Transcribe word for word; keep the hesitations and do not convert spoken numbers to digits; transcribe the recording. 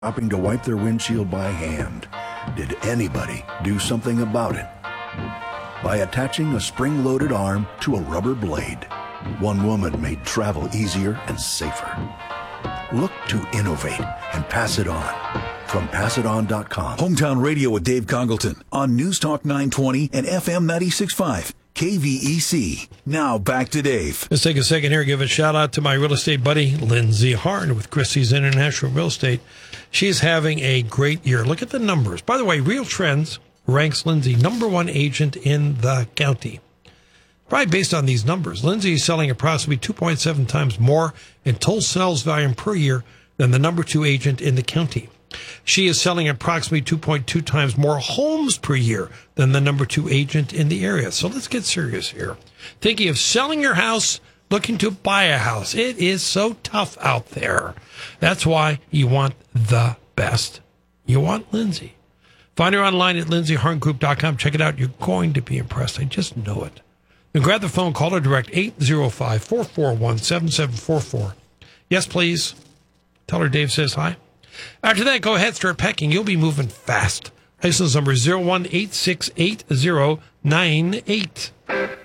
stopping to wipe their windshield by hand. Did anybody do something about it? By attaching a spring-loaded arm to a rubber blade, one woman made travel easier and safer. Look to innovate and pass it on. From pass it on dot com. Hometown Radio with Dave Congleton on News Talk nine twenty and F M ninety-six point five. K V E C. Now back to Dave. Let's take a second here. Give a shout out to my real estate buddy, Lindsay Harn with Christie's International Real Estate. She's having a great year. Look at the numbers. By the way, Real Trends ranks Lindsay number one agent in the county. Probably based on these numbers, Lindsay is selling approximately two point seven times more in total sales volume per year than the number two agent in the county. She is selling approximately two point two times more homes per year than the number two agent in the area. So let's get serious here. Thinking of selling your house, looking to buy a house. It is so tough out there. That's why you want the best. You want Lindsay. Find her online at lindsay harn group dot com. Check it out. You're going to be impressed. I just know it. Then grab the phone, call her direct, eight zero five, four four one, seven seven four four. Yes, please. Tell her Dave says hi. After that, go ahead, start packing. You'll be moving fast. License number zero one eight six eight zero nine eight.